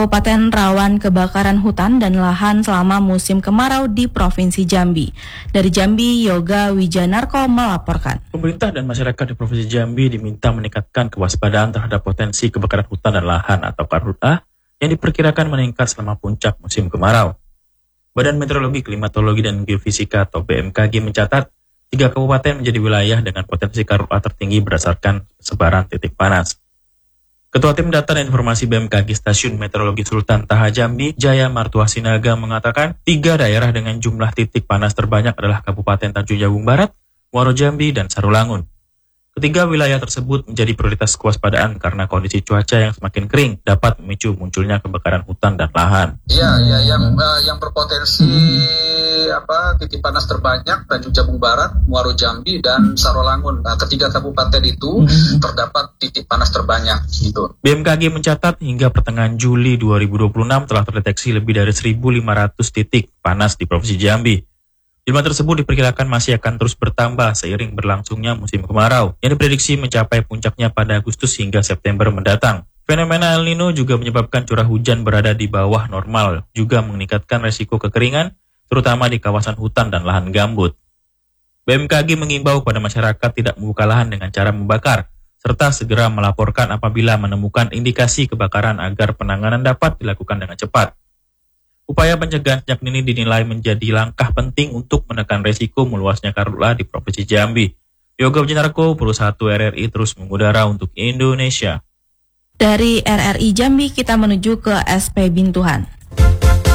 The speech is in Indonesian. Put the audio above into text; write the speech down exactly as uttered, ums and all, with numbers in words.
Kabupaten rawan kebakaran hutan dan lahan selama musim kemarau di Provinsi Jambi. Dari Jambi, Yoga Wijanarko melaporkan. Pemerintah dan masyarakat di Provinsi Jambi diminta meningkatkan kewaspadaan terhadap potensi kebakaran hutan dan lahan atau karhutlah yang diperkirakan meningkat selama puncak musim kemarau. Badan Meteorologi, Klimatologi, dan Geofisika atau B M K G mencatat tiga kabupaten menjadi wilayah dengan potensi karhutlah tertinggi berdasarkan sebaran titik panas. Ketua Tim Data dan Informasi B M K G Stasiun Meteorologi Sultan Taha Jambi, Jaya Martua Sinaga mengatakan tiga daerah dengan jumlah titik panas terbanyak adalah Kabupaten Tanjung Jabung Barat, Muaro Jambi, dan Sarulangun. Ketiga wilayah tersebut menjadi prioritas kewaspadaan karena kondisi cuaca yang semakin kering dapat memicu munculnya kebakaran hutan dan lahan. Iya, ya, yang uh, yang berpotensi apa titik panas terbanyak Tanjung Jabung Barat, Muaro Jambi, dan Sarulangun. Nah, ketiga kabupaten itu terdapat titik panas terbanyak. Gitu. B M K G mencatat hingga pertengahan Juli dua ribu dua puluh enam telah terdeteksi lebih dari seribu lima ratus titik panas di Provinsi Jambi. Jumlah tersebut diperkirakan masih akan terus bertambah seiring berlangsungnya musim kemarau, yang diprediksi mencapai puncaknya pada Agustus hingga September mendatang. Fenomena El Nino juga menyebabkan curah hujan berada di bawah normal, juga meningkatkan resiko kekeringan, terutama di kawasan hutan dan lahan gambut. B M K G mengimbau pada masyarakat tidak membuka lahan dengan cara membakar, serta segera melaporkan apabila menemukan indikasi kebakaran agar penanganan dapat dilakukan dengan cepat. Upaya pencegahan sejak dini dinilai menjadi langkah penting untuk menekan resiko meluasnya karhutlah di Provinsi Jambi. Yoga Wijanarko, Pulsa satu R R I terus mengudara untuk Indonesia. Dari R R I Jambi kita menuju ke S P Bintuhan.